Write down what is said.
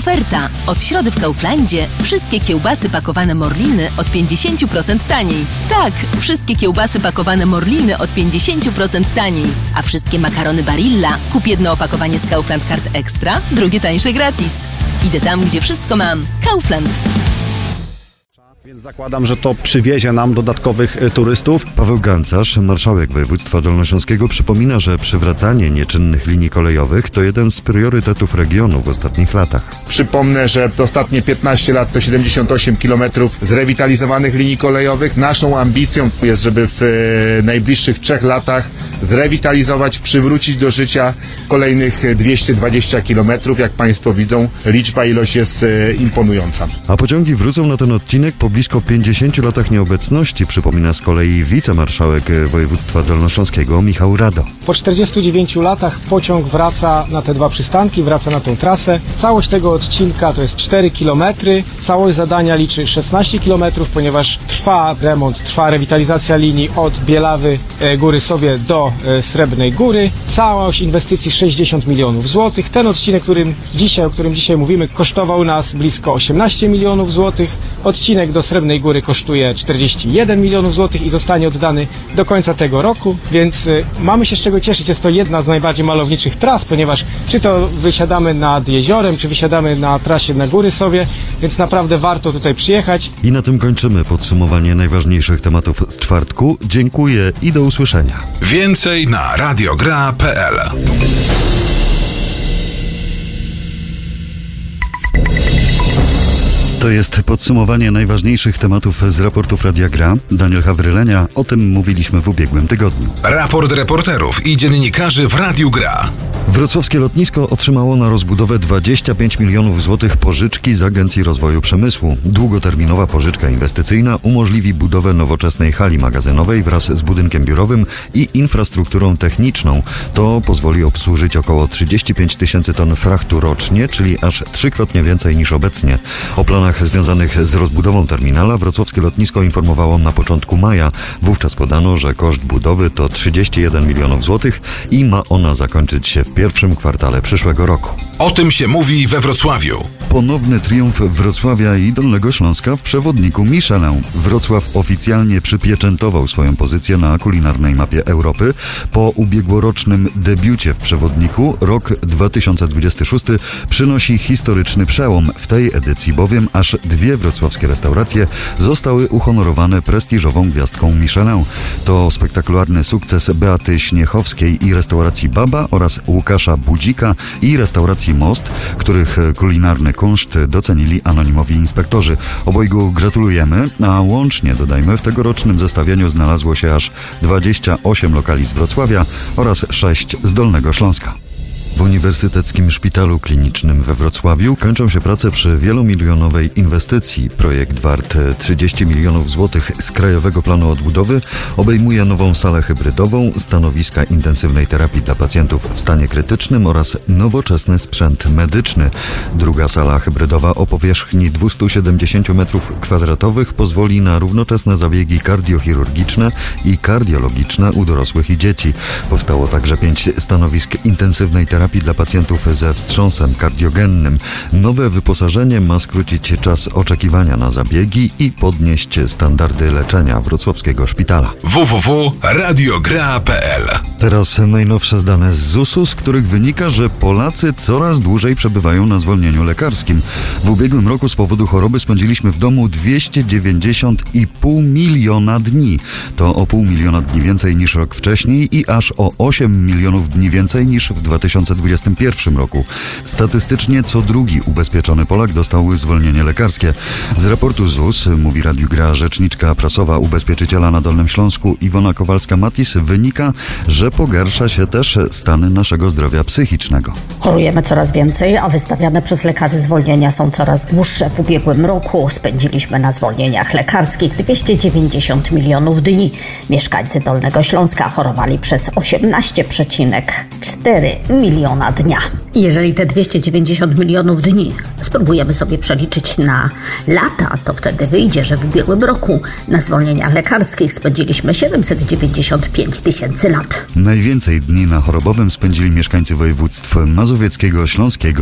Oferta. Od środy w Kauflandzie wszystkie kiełbasy pakowane Morliny od 50% taniej. Tak, wszystkie kiełbasy pakowane Morliny od 50% taniej. A wszystkie makarony Barilla kup jedno opakowanie z Kaufland Card Extra, drugie tańsze gratis. Idę tam, gdzie wszystko mam. Kaufland. Więc zakładam, że to przywiezie nam dodatkowych turystów. Paweł Gancarz, marszałek województwa dolnośląskiego, przypomina, że przywracanie nieczynnych linii kolejowych to jeden z priorytetów regionu w ostatnich latach. Przypomnę, że ostatnie 15 lat to 78 km zrewitalizowanych linii kolejowych. Naszą ambicją jest, żeby w najbliższych 3 latach zrewitalizować, przywrócić do życia kolejnych 220 km. Jak Państwo widzą, ilość jest imponująca. A pociągi wrócą na ten odcinek po blisko 50 latach nieobecności, przypomina z kolei wicemarszałek województwa dolnośląskiego Michał Rado. Po 49 latach pociąg wraca na te 2 przystanki, wraca na tą trasę. Całość tego odcinka to jest 4 km. Całość zadania liczy 16 km, ponieważ trwa remont, trwa rewitalizacja linii od Bielawy Góry Sobie do Srebrnej Góry. Całość inwestycji 60 milionów złotych. Ten odcinek, o którym dzisiaj mówimy, kosztował nas blisko 18 milionów złotych. Odcinek do Srebrnej Góry kosztuje 41 milionów złotych i zostanie oddany do końca tego roku, więc mamy się z czego cieszyć. Jest to jedna z najbardziej malowniczych tras, ponieważ czy to wysiadamy nad jeziorem, czy wysiadamy na trasie na Góry Sobie, więc naprawdę warto tutaj przyjechać. I na tym kończymy podsumowanie najważniejszych tematów z czwartku. Dziękuję i do usłyszenia. Więcej na radiogra.pl. To jest podsumowanie najważniejszych tematów z raportów Radia Gra. Daniel Hawrylenia, o tym mówiliśmy w ubiegłym tygodniu. Raport reporterów i dziennikarzy w Radiu Gra. Wrocławskie lotnisko otrzymało na rozbudowę 25 milionów złotych pożyczki z Agencji Rozwoju Przemysłu. Długoterminowa pożyczka inwestycyjna umożliwi budowę nowoczesnej hali magazynowej wraz z budynkiem biurowym i infrastrukturą techniczną. To pozwoli obsłużyć około 35 tysięcy ton frachtu rocznie, czyli aż 3-krotnie więcej niż obecnie. O planach związanych z rozbudową terminala wrocławskie lotnisko informowało na początku maja. Wówczas podano, że koszt budowy to 31 milionów złotych i ma ona zakończyć się w pierwszym kwartale przyszłego roku. O tym się mówi we Wrocławiu. Ponowny triumf Wrocławia i Dolnego Śląska w przewodniku Michelin. Wrocław oficjalnie przypieczętował swoją pozycję na kulinarnej mapie Europy. Po ubiegłorocznym debiucie w przewodniku rok 2026 przynosi historyczny przełom. W tej edycji bowiem aż 2 wrocławskie restauracje zostały uhonorowane prestiżową gwiazdką Michelin. To spektakularny sukces Beaty Śniechowskiej i restauracji Baba oraz Łukasza Budzika i restauracji Most, których kulinarny kunszt docenili anonimowi inspektorzy. Obojgu gratulujemy, a łącznie, dodajmy, w tegorocznym zestawieniu znalazło się aż 28 lokali z Wrocławia oraz 6 z Dolnego Śląska. W Uniwersyteckim Szpitalu Klinicznym we Wrocławiu kończą się prace przy wielomilionowej inwestycji. Projekt wart 30 milionów złotych z Krajowego Planu Odbudowy obejmuje nową salę hybrydową, stanowiska intensywnej terapii dla pacjentów w stanie krytycznym oraz nowoczesny sprzęt medyczny. Druga sala hybrydowa o powierzchni 270 m2 pozwoli na równoczesne zabiegi kardiochirurgiczne i kardiologiczne u dorosłych i dzieci. Powstało także 5 stanowisk intensywnej terapii dla pacjentów ze wstrząsem kardiogennym. Nowe wyposażenie ma skrócić czas oczekiwania na zabiegi i podnieść standardy leczenia wrocławskiego szpitala. www.radiogra.pl. Teraz najnowsze dane z ZUS-u, z których wynika, że Polacy coraz dłużej przebywają na zwolnieniu lekarskim. W ubiegłym roku z powodu choroby spędziliśmy w domu 290,5 miliona dni. To o 0,5 miliona dni więcej niż rok wcześniej i aż o 8 milionów dni więcej niż w 2021 roku. Statystycznie co drugi ubezpieczony Polak dostał zwolnienie lekarskie. Z raportu ZUS, mówi Radiu Gra rzeczniczka prasowa ubezpieczyciela na Dolnym Śląsku Iwona Kowalska-Matis, wynika, że pogarsza się też stan naszego zdrowia psychicznego. Chorujemy coraz więcej, a wystawiane przez lekarzy zwolnienia są coraz dłuższe. W ubiegłym roku spędziliśmy na zwolnieniach lekarskich 290 milionów dni. Mieszkańcy Dolnego Śląska chorowali przez 18,4 miliona dnia. Jeżeli te 290 milionów dni spróbujemy sobie przeliczyć na lata, to wtedy wyjdzie, że w ubiegłym roku na zwolnieniach lekarskich spędziliśmy 795 tysięcy lat. Najwięcej dni na chorobowym spędzili mieszkańcy województw mazowieckiego, śląskiego